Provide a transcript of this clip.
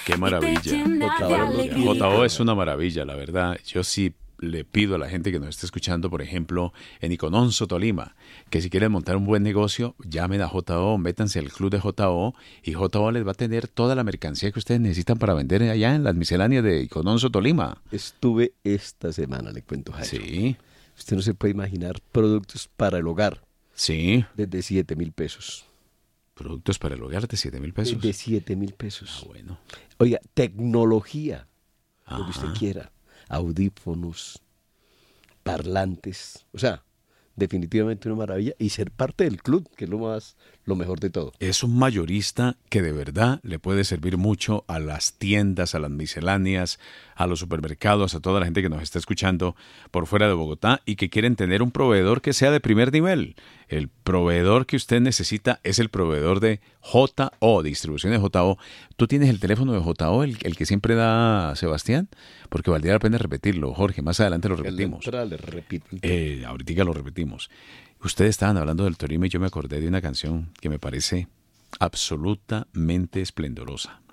Qué maravilla. JO es una maravilla, la verdad. Yo sí le pido a la gente que nos esté escuchando, por ejemplo, en Icononso, Tolima, que si quieren montar un buen negocio, llamen a JO, métanse al club de JO y JO les va a tener toda la mercancía que ustedes necesitan para vender allá en las misceláneas de Icononso, Tolima. Estuve esta semana, le cuento, Jairo. Sí, Usted no se puede imaginar productos para el hogar sí. desde 7.000 pesos. Productos para el hogar de 7.000 pesos. De 7.000 pesos. Ah, bueno. Oiga, tecnología, lo que usted Ajá. quiera. Audífonos, parlantes. O sea, definitivamente una maravilla. Y ser parte del club, que es lo mejor de todo. Es un mayorista que de verdad le puede servir mucho a las tiendas, a las misceláneas, a los supermercados, a toda la gente que nos está escuchando por fuera de Bogotá y que quieren tener un proveedor que sea de primer nivel. El proveedor que usted necesita es el proveedor de JO, distribuciones JO. ¿Tú tienes el teléfono de JO, el que siempre da Sebastián? Porque valdría la pena repetirlo, Jorge. Más adelante lo repetimos. Le repito. Ahorita lo repetimos. Ustedes estaban hablando del Tolima y yo me acordé de una canción que me parece absolutamente esplendorosa.